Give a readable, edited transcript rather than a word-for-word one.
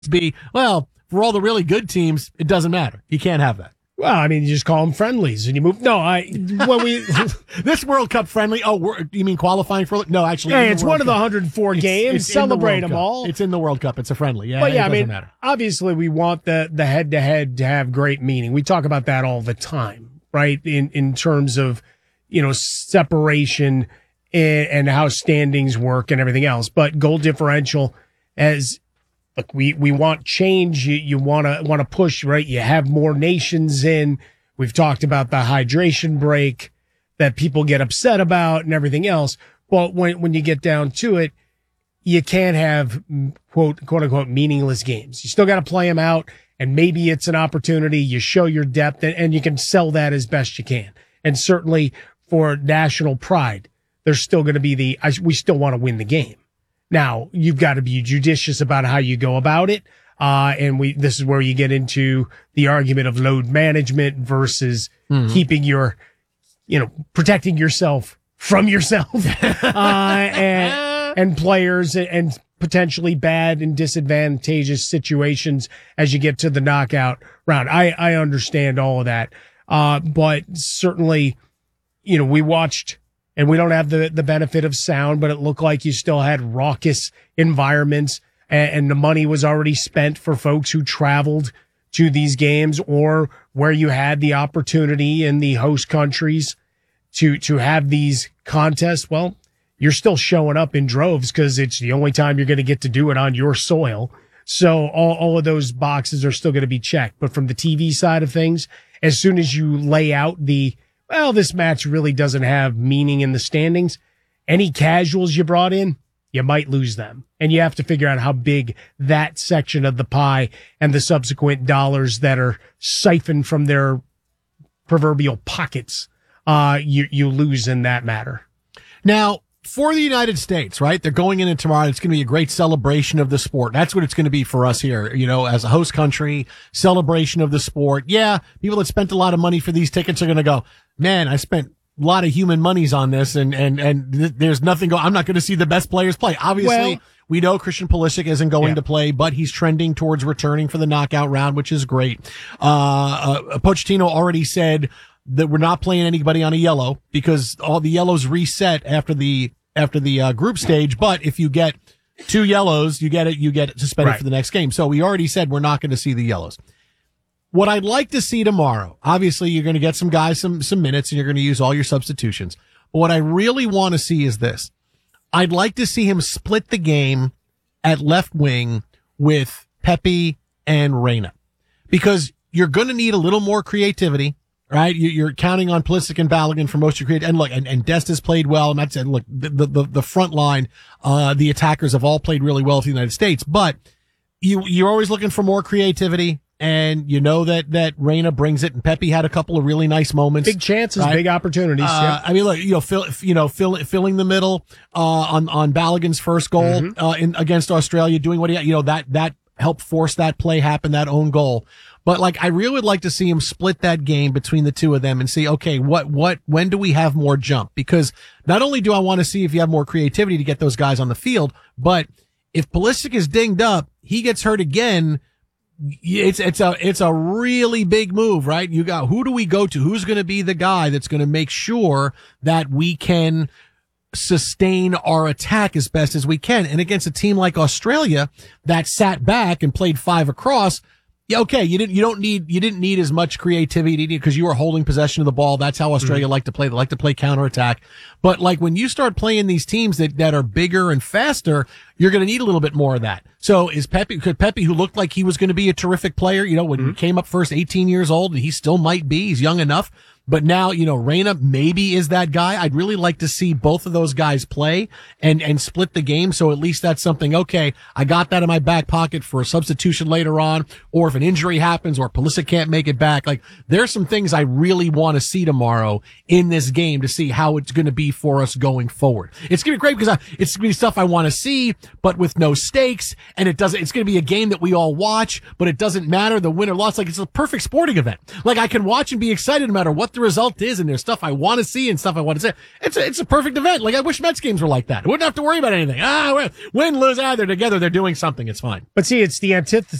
be, well, for all the really good teams, it doesn't matter. You can't have that. Well, I mean, you just call them friendlies and you move. No, when we this World Cup friendly. Oh, you mean qualifying for? No, actually, hey, it's one of the 104 games. It's celebrate them all. It's in the World Cup. It's a friendly. Yeah, but yeah, it doesn't matter. Obviously, we want the head to head to have great meaning. We talk about that all the time, right? In terms of separation and how standings work and everything else. But goal differential, as look, we want change. You want to push, right? You have more nations in. We've talked about the hydration break that people get upset about and everything else. But when you get down to it, you can't have quote unquote meaningless games. You still got to play them out, and maybe it's an opportunity. You show your depth, and you can sell that as best you can. And certainly for national pride, there's still going to be we still want to win the game. Now, you've got to be judicious about how you go about it. This is where you get into the argument of load management versus keeping protecting yourself from yourself, and players and potentially bad and disadvantageous situations as you get to the knockout round. I understand all of that. But certainly, we watched, and we don't have the benefit of sound, but it looked like you still had raucous environments, and the money was already spent for folks who traveled to these games or where you had the opportunity in the host countries to have these contests. Well, you're still showing up in droves because it's the only time you're going to get to do it on your soil. So all of those boxes are still going to be checked. But from the TV side of things, as soon as you lay out this match really doesn't have meaning in the standings, any casuals you brought in, you might lose them. And you have to figure out how big that section of the pie and the subsequent dollars that are siphoned from their proverbial pockets, you lose in that matter. Now, for the United States, right? They're going in it tomorrow. It's going to be a great celebration of the sport. That's what it's going to be for us here, as a host country, celebration of the sport. Yeah, people that spent a lot of money for these tickets are going to go, man, I spent a lot of human monies on this and there's nothing I'm not going to see the best players play. Obviously, we know Christian Pulisic isn't going to play, but he's trending towards returning for the knockout round, which is great. Pochettino already said that we're not playing anybody on a yellow because all the yellows reset after the group stage. But if you get 2 yellows, you get suspended for the next game. So we already said we're not going to see the yellows. What I'd like to see tomorrow, obviously you're going to get some guys some minutes and you're going to use all your substitutions. But what I really want to see is this. I'd like to see him split the game at left wing with Pepe and Reyna, because you're going to need a little more creativity, right? You're counting on Pulisic and Balogun for most of your creativity. And look, and Dest has played well. And that's it. Look, the front line, the attackers have all played really well for the United States, but you're always looking for more creativity. And that Reyna brings it, and Pepe had a couple of really nice moments. Big chances, right? Big opportunities. I mean, look, filling the middle, on Balogun's first goal, against Australia, doing what that helped force that play happen, that own goal. But I really would like to see him split that game between the two of them and see, okay, when do we have more jump? Because not only do I want to see if you have more creativity to get those guys on the field, but if Pulisic is dinged up, he gets hurt again. It's a really big move, right? Who do we go to? Who's going to be the guy that's going to make sure that we can sustain our attack as best as we can? And against a team like Australia that sat back and played 5 across, okay, you didn't need as much creativity because you were holding possession of the ball. That's how Australia like to play. They like to play counterattack. But when you start playing these teams that are bigger and faster, you're going to need a little bit more of that. So could Pepe, who looked like he was going to be a terrific player, when he came up first, 18 years old, and he still might be, he's young enough. But now, Reyna maybe is that guy. I'd really like to see both of those guys play and split the game. So at least that's something, okay, I got that in my back pocket for a substitution later on, or if an injury happens or Pulisic can't make it back. There's some things I really want to see tomorrow in this game to see how it's going to be for us going forward. It's going to be great because it's going to be stuff I want to see, but with no stakes. And it's going to be a game that we all watch, but it doesn't matter the win or loss. It's a perfect sporting event. I can watch and be excited no matter what the the result is, and there's stuff I want to see and stuff I want to say. It's a perfect event. Like, I wish Mets games were like that. I wouldn't have to worry about anything. Win, lose, they're together. They're doing something. It's fine. But see, it's the antithesis